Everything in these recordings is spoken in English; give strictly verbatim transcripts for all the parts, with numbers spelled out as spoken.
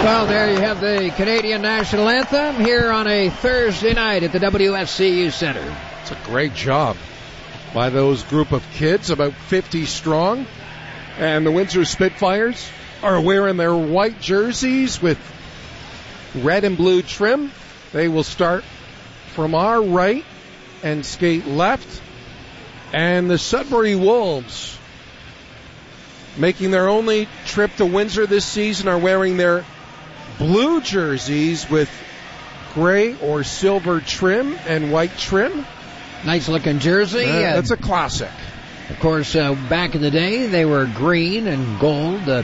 Well, there you have the Canadian National Anthem here on a Thursday night at the W S C U Center. It's a great job by those group of kids, about fifty strong. And the Windsor Spitfires are wearing their white jerseys with red and blue trim. They will start from our right and skate left. And the Sudbury Wolves, making their only trip to Windsor this season, are wearing their blue jerseys with gray or silver trim and white trim. Nice looking jersey. Uh, uh, that's a classic. Of course, uh, back in the day, they were green and gold. Uh,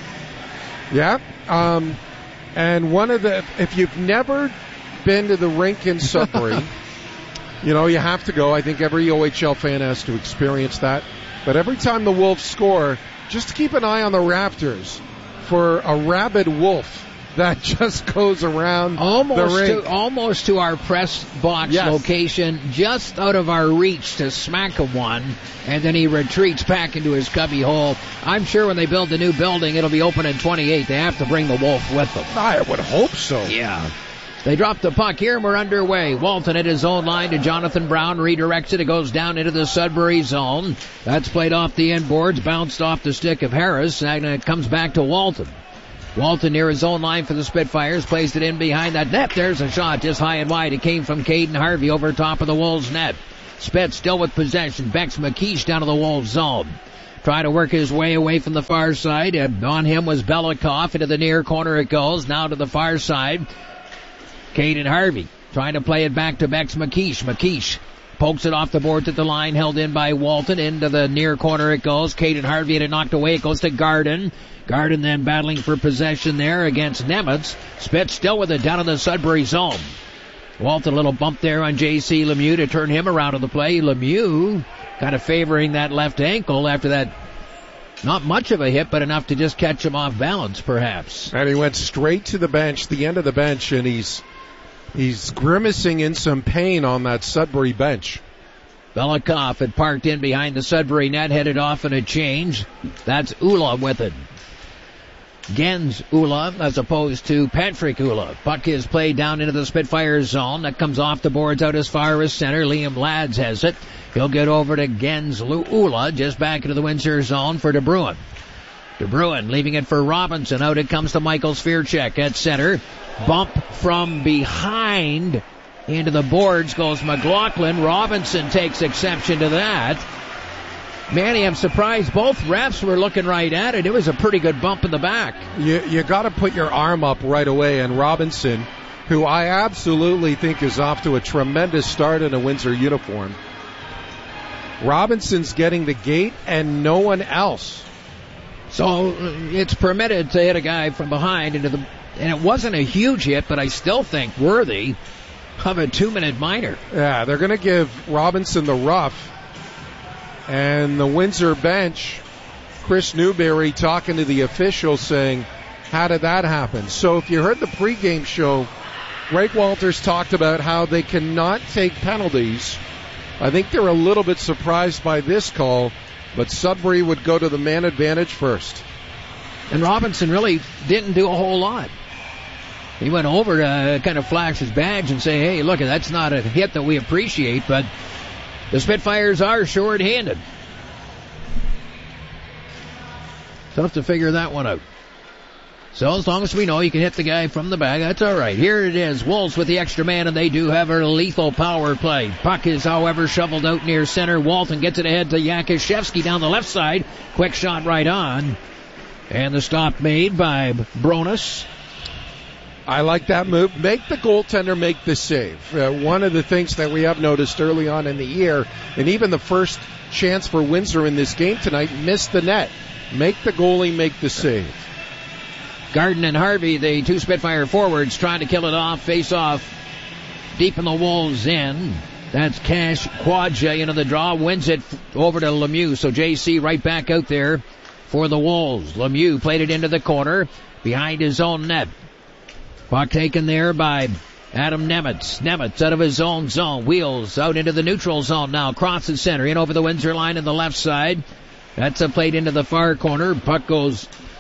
yeah. Um, and one of the, if you've never been to the rink in Sudbury, you know, you have to go. I think every O H L fan has to experience that. But every time the Wolves score, just keep an eye on the rafters for a rabid wolf that just goes around almost the rink. To, almost to our press box yes. location, just out of our reach to smack him one, and then he retreats back into his cubby hole. I'm sure when they build the new building, it'll be open in twenty-eight. They have to bring the wolf with them. I would hope so. Yeah. They drop the puck here, and we're underway. Walton at his own line to Jonathan Brown. Redirects it. It goes down into the Sudbury zone. That's played off the inboards, bounced off the stick of Harris, and it comes back to Walton. Walton near his own line for the Spitfires. Plays it in behind that net. There's a shot just high and wide. It came from Caden Harvey over top of the Wolves net. Spitz still with possession. Bex McKeish down to the Wolves zone. Try to work his way away from the far side. And on him was Belikoff. Into the near corner it goes. Now to the far side. Caden Harvey trying to play it back to Bex McKeish. McKeish pokes it off the boards at the line, held in by Walton. Into the near corner it goes. Caden Harvey had it knocked away. It goes to Garden. Garden then battling for possession there against Nemitz. Spitz still with it down in the Sudbury zone. Walton, a little bump there on J C Lemieux to turn him around to the play. Lemieux kind of favoring that left ankle after that. Not much of a hit, but enough to just catch him off balance, perhaps. And he went straight to the bench, the end of the bench, and he's he's grimacing in some pain on that Sudbury bench. Belikoff had parked in behind the Sudbury net, headed off in a change. That's Ula with it. Gens Ula as opposed to Patrick Ula. Puck is played down into the Spitfire zone. That comes off the boards out as far as center. Liam Lads has it. He'll get over to Gens Ula just back into the Windsor zone for De Bruin. De Bruin leaving it for Robinson. Out it comes to Michael Svirchek at center. Bump from behind into the boards goes McLaughlin. Robinson takes exception to that. Manny, I'm surprised both refs were looking right at it. It was a pretty good bump in the back. You you got to put your arm up right away, and Robinson, who I absolutely think is off to a tremendous start in a Windsor uniform. Robinson's getting the gate and no one else. So it's permitted to hit a guy from behind into the, and it wasn't a huge hit, but I still think worthy of a two-minute minor. Yeah, they're going to give Robinson the rough. And the Windsor bench, Chris Newberry talking to the officials saying, how did that happen? So if you heard the pregame show, Greg Walters talked about how they cannot take penalties. I think they're a little bit surprised by this call, but Sudbury would go to the man advantage first. And Robinson really didn't do a whole lot. He went over to kind of flash his badge and say, hey, look, that's not a hit that we appreciate, but the Spitfires are short-handed. Tough to figure that one out. So as long as we know you can hit the guy from the back, that's all right. Here it is. Wolves with the extra man, and they do have a lethal power play. Puck is, however, shoveled out near center. Walton gets it ahead to Yakushevsky down the left side. Quick shot right on. And the stop made by Bronis. I like that move. Make the goaltender make the save. Uh, one of the things that we have noticed early on in the year, and even the first chance for Windsor in this game tonight, missed the net. Make the goalie make the save. Garden and Harvey, the two Spitfire forwards, trying to kill it off. Face off deep in the Wolves' end. That's Cash Quadja into the draw. Wins it over to Lemieux. So J C right back out there for the Wolves. Lemieux played it into the corner behind his own net. Puck taken there by Adam Nemitz. Nemitz out of his own zone. Wheels out into the neutral zone now. Crosses center. In over the Windsor line on the left side. That's a plate into the far corner. Puck goes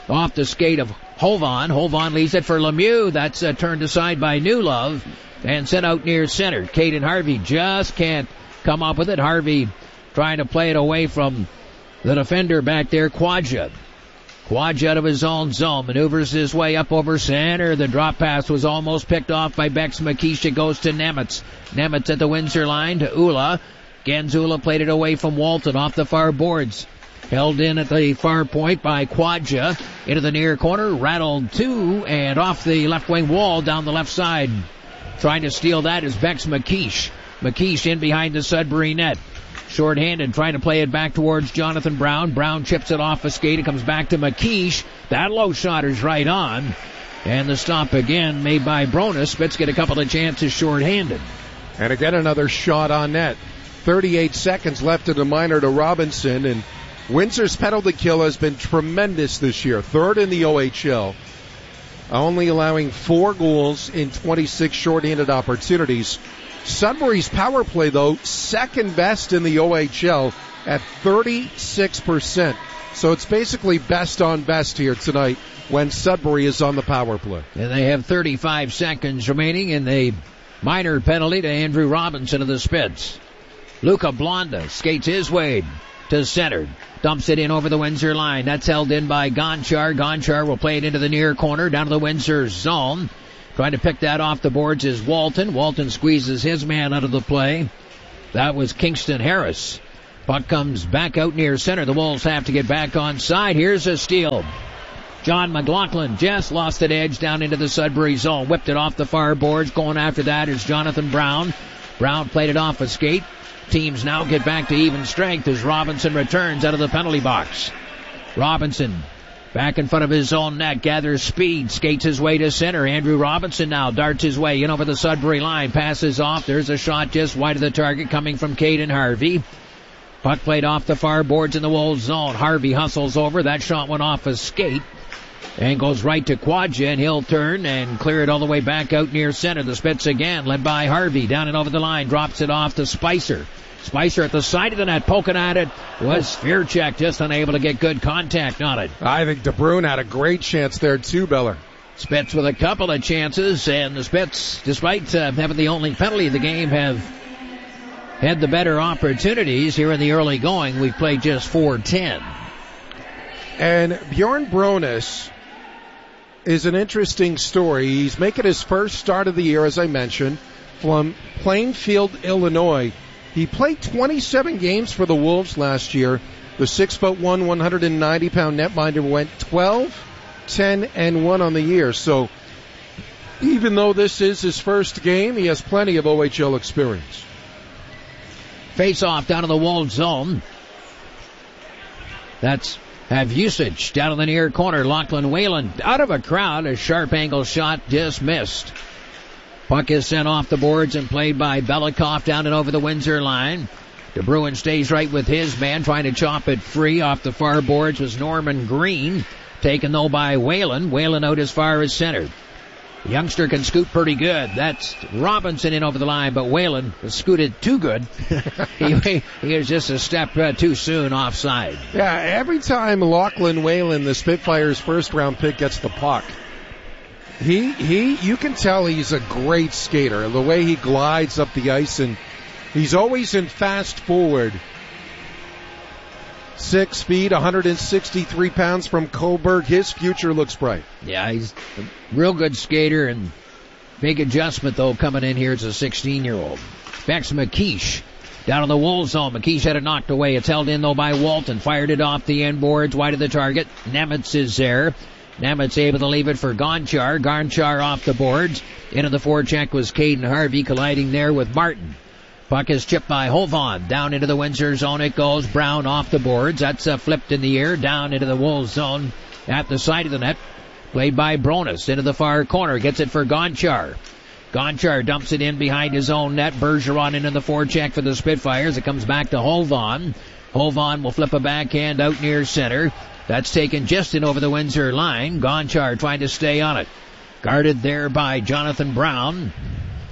off the skate of Hovan. Hovan leaves it for Lemieux. That's uh, turned aside by Newlove and sent out near center. Caden Harvey just can't come up with it. Harvey trying to play it away from the defender back there, Quadja. Quadja out of his own zone, maneuvers his way up over center. The drop pass was almost picked off by Bex McKeish. It goes to Nemitz. Nemitz at the Windsor line to Ula. Genzula played it away from Walton off the far boards. Held in at the far point by Quadja. Into the near corner, rattled two, and off the left wing wall down the left side. Trying to steal that is Bex McKeish. McKeish in behind the Sudbury net. Short-handed, trying to play it back towards Jonathan Brown. Brown chips it off a skate. It comes back to McKeish. That low shotter's right on. And the stop again made by Brona. Spitz get a couple of chances short-handed. And again, another shot on net. thirty-eight seconds left in the minor to Robinson. And Windsor's penalty kill has been tremendous this year. Third in the O H L. Only allowing four goals in twenty-six short-handed opportunities. Sudbury's power play, though, second best in the O H L at thirty-six percent. So it's basically best on best here tonight when Sudbury is on the power play. And they have thirty-five seconds remaining in the minor penalty to Andrew Robinson of the Spits. Luca Blonda skates his way to center. Dumps it in over the Windsor line. That's held in by Gonchar. Gonchar will play it into the near corner down to the Windsor zone. Trying to pick that off the boards is Walton. Walton squeezes his man out of the play. That was Kingston Harris. Puck comes back out near center. The Wolves have to get back on side. Here's a steal. John McLaughlin just lost an edge down into the Sudbury zone. Whipped it off the far boards. Going after that is Jonathan Brown. Brown played it off a skate. Teams now get back to even strength as Robinson returns out of the penalty box. Robinson back in front of his own net, gathers speed, skates his way to center. Andrew Robinson now darts his way in over the Sudbury line, passes off. There's a shot just wide of the target coming from Caden Harvey. Puck played off the far boards in the Wolves zone. Harvey hustles over. That shot went off a skate and goes right to Quadja, and he'll turn and clear it all the way back out near center. The Spits again, led by Harvey, down and over the line, drops it off to Spicer. Spicer at the side of the net, poking at it, was Fearcheck, just unable to get good contact on it. I think DeBrune had a great chance there too, Beller. Spits with a couple of chances, and the Spits, despite uh, having the only penalty of the game, have had the better opportunities here in the early going. We've played just four ten. And Bjorn Bronis is an interesting story. He's making his first start of the year, as I mentioned, from Plainfield, Illinois. He played twenty-seven games for the Wolves last year. The six foot one, one hundred ninety pound netminder went twelve, ten, and one on the year. So even though this is his first game, he has plenty of O H L experience. Face off down to the Wolves zone. That's have usage down in the near corner. Lachlan Whalen out of a crowd. A sharp angle shot just missed. Puck is sent off the boards and played by Belikoff down and over the Windsor line. DeBruin stays right with his man, trying to chop it free. Off the far boards was Norman Green, taken though by Whalen. Whalen out as far as center. The youngster can scoot pretty good. That's Robinson in over the line, but Whalen scooted too good. he, he was just a step uh, too soon offside. Yeah, every time Lachlan Whalen, the Spitfires' first round pick, gets the puck, He, he, you can tell he's a great skater. The way he glides up the ice, and he's always in fast forward. Six feet, one hundred sixty-three pounds from Coburg. His future looks bright. Yeah, he's a real good skater, and big adjustment, though, coming in here as a sixteen-year-old. Bex McKeish down on the Wolves zone. McKeish had it knocked away. It's held in, though, by Walton. Fired it off the end boards, wide of the target. Nemitz is there. Nemitz able to leave it for Gonchar. Gonchar off the boards. Into the forecheck was Caden Harvey, colliding there with Martin. Puck is chipped by Hovan. Down into the Windsor zone it goes. Brown off the boards. That's uh, flipped in the air. Down into the Wolves zone at the side of the net. Played by Bronis. Into the far corner. Gets it for Gonchar. Gonchar dumps it in behind his own net. Bergeron into the forecheck for the Spitfires. It comes back to Hovan. Hovan will flip a backhand out near center. That's taken just in over the Windsor line. Gonchar trying to stay on it. Guarded there by Jonathan Brown.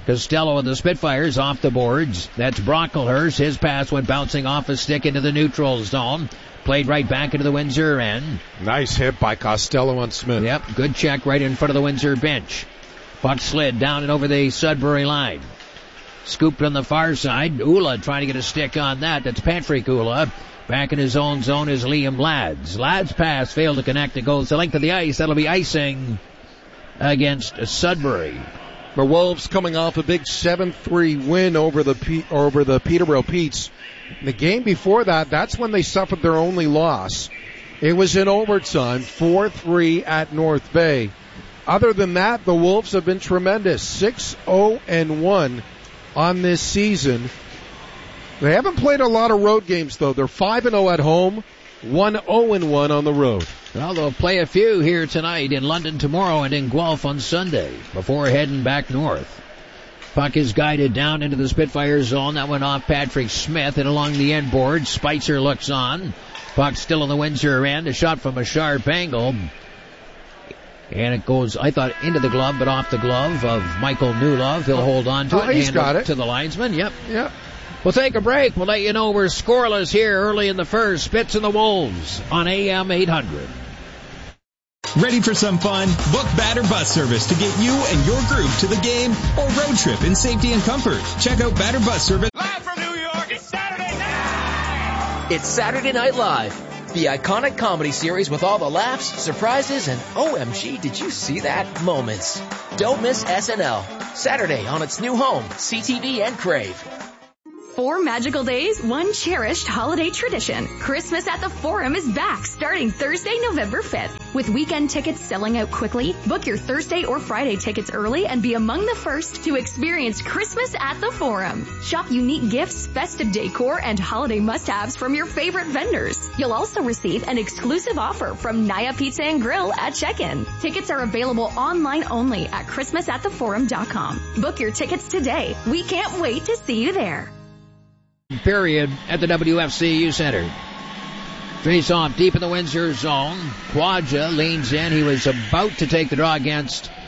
Costello of the Spitfires off the boards. That's Brocklehurst. His pass went bouncing off a stick into the neutral zone. Played right back into the Windsor end. Nice hit by Costello on Smith. Yep, good check right in front of the Windsor bench. Puck slid down and over the Sudbury line. Scooped on the far side. Ula trying to get a stick on that. That's Patrick Ula. Back in his own zone is Liam Lads. Lads' pass failed to connect. It goes the length of the ice. That'll be icing against Sudbury. The Wolves coming off a big seven three win over the P- over the Peterborough Petes. The game before that, that's when they suffered their only loss. It was in overtime, four three at North Bay. Other than that, the Wolves have been tremendous, six oh and one on this season. They haven't played a lot of road games, though. They're five and oh at home, one oh and one on the road. Well, they'll play a few here tonight in London tomorrow and in Guelph on Sunday before heading back north. Puck is guided down into the Spitfire zone. That went off Patrick Smith and along the end board. Spicer looks on. Puck still in the Windsor end. A shot from a sharp angle. And it goes, I thought, into the glove, but off the glove of Michael Newlove. He'll hold on to oh, it. He's got it. To the linesman. Yep. Yep. We'll take a break. We'll let you know we're scoreless here early in the first. Spits and the Wolves on A M eight hundred. Ready for some fun? Book Batter Bus Service to get you and your group to the game or road trip in safety and comfort. Check out Batter Bus Service. Live from New York, it's Saturday night! It's Saturday Night Live, the iconic comedy series with all the laughs, surprises, and O M G, did you see that moments. Don't miss S N L, Saturday on its new home, C T V and Crave. Four magical days, one cherished holiday tradition. Christmas at the Forum is back starting Thursday, November fifth. With weekend tickets selling out quickly, book your Thursday or Friday tickets early and be among the first to experience Christmas at the Forum. Shop unique gifts, festive decor, and holiday must-haves from your favorite vendors. You'll also receive an exclusive offer from Naya Pizza and Grill at check-in. Tickets are available online only at christmas at the forum dot com. Book your tickets today. We can't wait to see you there. Period at the W F C U Center. Face off deep in the Windsor zone. Quadja leans in. He was about to take the draw against